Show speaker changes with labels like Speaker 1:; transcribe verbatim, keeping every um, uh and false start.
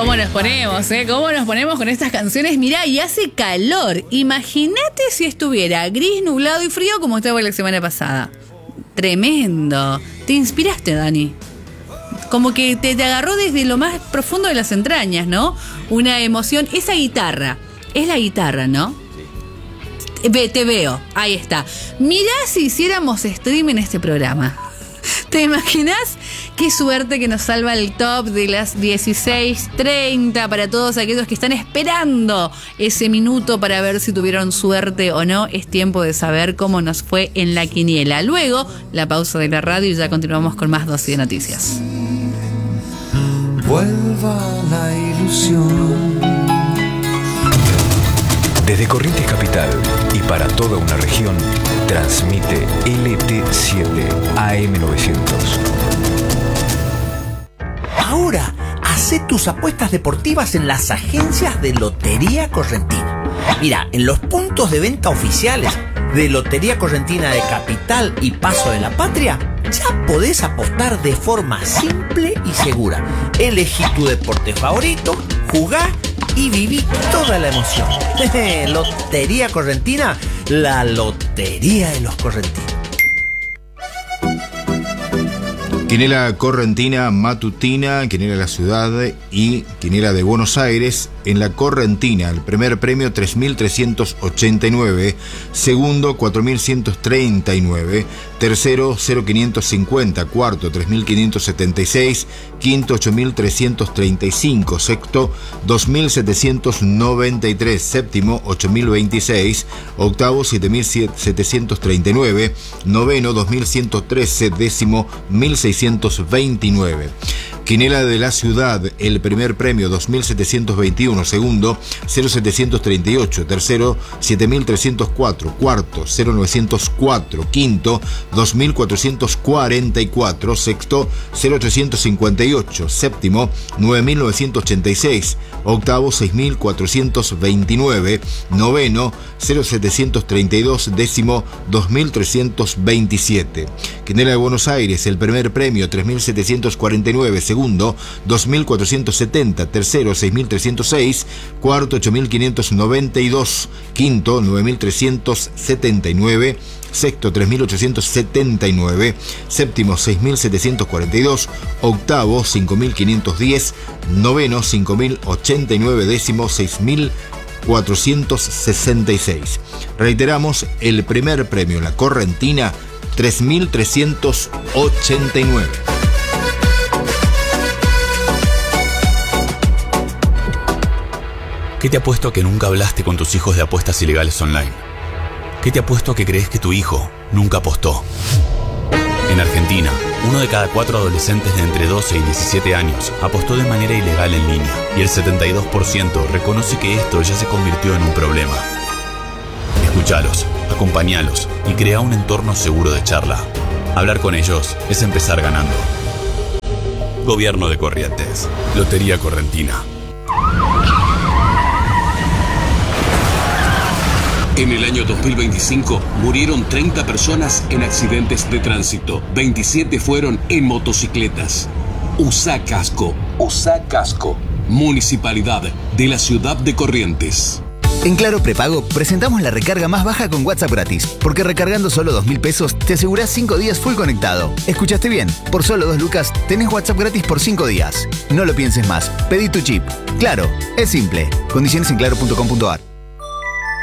Speaker 1: ¿Cómo nos ponemos, eh? ¿Cómo nos ponemos con estas canciones? Mirá, y hace calor. Imagínate si estuviera gris, nublado y frío como estaba la semana pasada. Tremendo. Te inspiraste, Dani. Como que te, te agarró desde lo más profundo de las entrañas, ¿no? Una emoción. Esa guitarra. Es la guitarra, ¿no? Ve, te veo. Ahí está. Mirá si hiciéramos stream en este programa. ¿Te imaginas? Qué suerte que nos salva el top de las dieciséis treinta para todos aquellos que están esperando ese minuto para ver si tuvieron suerte o no. Es tiempo de saber cómo nos fue en la quiniela. Luego, la pausa de la radio y ya continuamos con más dosis de noticias.
Speaker 2: Vuelva la ilusión.
Speaker 3: Desde Corrientes Capital y para toda una región, transmite L T siete A M novecientos.
Speaker 4: Ahora, hacé tus apuestas deportivas en las agencias de Lotería Correntina. Mira, en los puntos de venta oficiales de Lotería Correntina de Capital y Paso de la Patria, ya podés apostar de forma simple y segura. Elegí tu deporte favorito, jugá y viví toda la emoción. Lotería Correntina, la lotería de los correntinos.
Speaker 5: Quinela Correntina Matutina, Quinela de la Ciudad y Quinela de Buenos Aires. En la Correntina, el primer premio tres mil trescientos ochenta y nueve, segundo cuatro mil ciento treinta y nueve, tercero cero mil quinientos cincuenta, cuarto tres mil quinientos setenta y seis, quinto ocho mil trescientos treinta y cinco, sexto dos mil setecientos noventa y tres, séptimo ocho mil veintiséis, octavo siete mil setecientos treinta y nueve, noveno dos mil ciento trece, décimo mil seiscientos veintinueve. Quinela de la Ciudad, el primer premio dos mil setecientos veintiuno, segundo cero mil setecientos treinta y ocho, tercero siete mil trescientos cuatro, cuarto cero mil novecientos cuatro, quinto dos mil cuatrocientos cuarenta y cuatro, sexto cero mil ochocientos cincuenta y ocho, séptimo nueve mil novecientos ochenta y seis, octavo seis mil cuatrocientos veintinueve, noveno cero mil setecientos treinta y dos, décimo dos mil trescientos veintisiete. Quinela de Buenos Aires, el primer premio tres mil setecientos cuarenta y nueve, segundo dos mil cuatrocientos setenta, tercero seis mil trescientos seis, cuarto ocho mil quinientos noventa y dos, quinto nueve mil trescientos setenta y nueve, sexto tres mil ochocientos setenta y nueve, séptimo seis mil setecientos cuarenta y dos, octavo cinco mil quinientos diez, noveno cinco mil ochenta y nueve, décimo seis mil cuatrocientos sesenta y seis. Reiteramos, el primer premio en la Correntina tres mil trescientos ochenta y nueve.
Speaker 6: ¿Qué te apuesto a que nunca hablaste con tus hijos de apuestas ilegales online? ¿Qué te apuesto a que crees que tu hijo nunca apostó? En Argentina, uno de cada cuatro adolescentes de entre doce y diecisiete años apostó de manera ilegal en línea y el setenta y dos por ciento reconoce que esto ya se convirtió en un problema. Escuchalos, acompañalos y crea un entorno seguro de charla. Hablar con ellos es empezar ganando. Gobierno de Corrientes. Lotería Correntina.
Speaker 7: En el año dos mil veinticinco murieron treinta personas en accidentes de tránsito. veintisiete fueron en motocicletas. Usá casco. Usá casco. Municipalidad de la Ciudad de Corrientes.
Speaker 8: En Claro Prepago presentamos la recarga más baja con WhatsApp gratis, porque recargando solo dos mil pesos te asegurás cinco días full conectado. ¿Escuchaste bien? Por solo dos lucas tenés WhatsApp gratis por cinco días. No lo pienses más, pedí tu chip. Claro, es simple. Condiciones en claro punto com punto ar.